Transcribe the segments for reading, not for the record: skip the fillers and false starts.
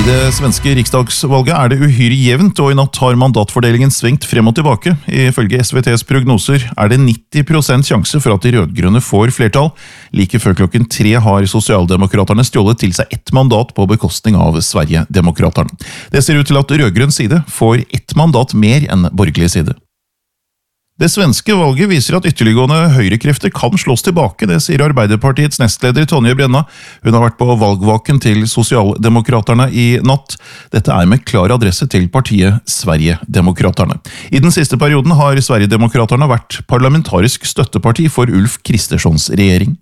det svenske riksdagsvalget det uhyre jevnt, og I natt har mandatfordelingen svingt frem og tilbake. Ifølge SVTs prognoser det 90% sjanse for at de rødgrønne får flertall. Like før klokken 3 har Sosialdemokraterne stjålet til seg ett mandat på bekostning av Sverigedemokraterne. Det ser ut til at rødgrønn side får ett mandat mer enn borgerlig side. Det svenske valget viser at ytterliggående høyrekrefter kan slås tilbake, det sier Arbeiderpartiets nestleder Tonje Brenna. Hun har vært på valgvaken til Sosialdemokraterne I natt. Dette med klar adresse til partiet Sverigedemokraterne. I den siste perioden har Sverigedemokraterne vært parlamentarisk støtteparti for Ulf Kristerssons regjering.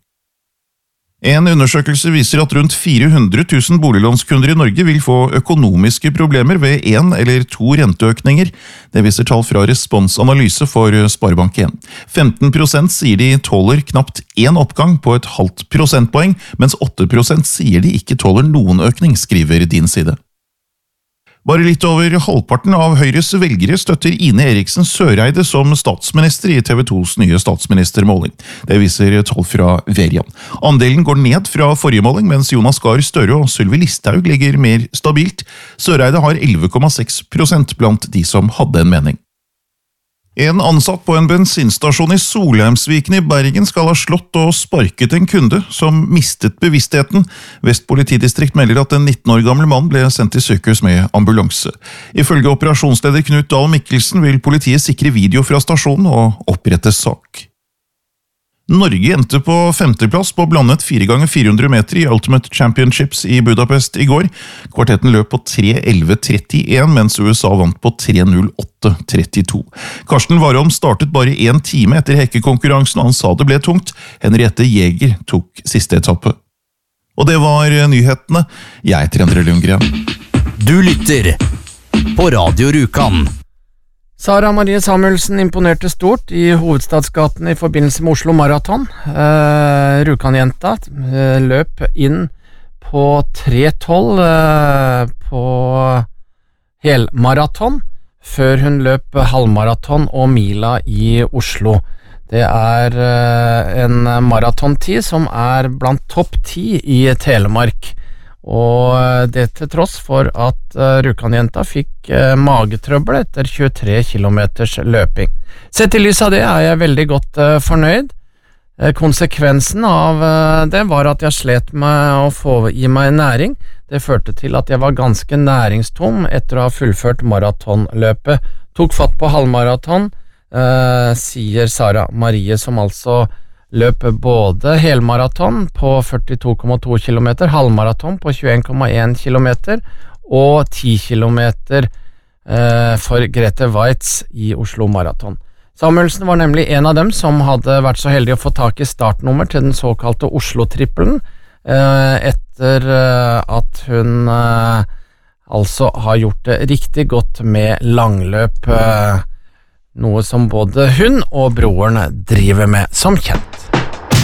En undersøkelse viser at rundt 400 000 boliglånskunder I Norge vil få økonomiske problemer ved 1 eller 2 renteøkninger. Det viser tall fra responsanalyse for Sparebank1. 15% sier de tåler knapt 1 oppgang på et halvt prosentpoeng, mens 8% sier de ikke tåler noen økning, skriver din side. Bare litt over halvparten av Høyres velgere støtter Ine Eriksen Søreide som statsminister I TV 2s nye statsministermåling. Det viser tall fra Verian. Andelen går ned fra forrige måling, mens Jonas Gahr Støre og Sylvi Listhaug ligger mer stabilt. Søreide har 11,6% blant de som hadde en mening. En ansatt på en bensinstasjon I Solheimsviken I Bergen skal ha slått og sparket en kunde som mistet bevisstheten. Vest politidistrikt melder at en 19 år gammel mann ble sendt til sykehus med ambulanse. Ifølge operasjonsleder Knut Dahl Mikkelsen vil politiet sikre video fra stasjonen og opprette sak. Norge endte på 5. plass på blandet 4x400 meter I Ultimate Championships I Budapest I går. Kvartetten løp på 3:11:31, mens USA vant på 3:08:32. Karsten Warholm startet bare 1 time etter hekkekonkurransen, og han sa det ble tungt. Henriette Jäger tok siste etappe. Og det var nyhetene. Jeg heter Endre Lundgren. Du lytter på Radio Rjukan. Sara Marie Samuelsen imponerte stort I hovedstadsgaten I forbindelse med Oslo Marathon. Rjukan-jenta løp inn på 3:12 på helmaraton, før hun løp halvmaraton og mila I Oslo. Det en maratontid som blant topp 10 I Telemark. Og det til tross for at Rjukan-jenta fikk magetrøbbel etter 23 kilometers løping. Sett I lys av det jeg veldig godt fornøyd. Konsekvensen av det var at jeg slet med å få I meg næring. Det førte til at jeg var ganske næringstom etter å ha fullført maratonløpet. Tok fatt på halvmaraton, sier Sara Marie, som altså løp både helmaraton på 42,2 kilometer, halvmaraton på 21,1 kilometer og 10 kilometer for Grete Waitz I Oslo Marathon. Samuelsen var nemlig en av dem som hadde vært så heldig å få tak I startnummer til den såkalte Oslo-trippelen, etter at hun altså har gjort det riktig godt med langløp, noe som både hun og broren driver med, som kjent.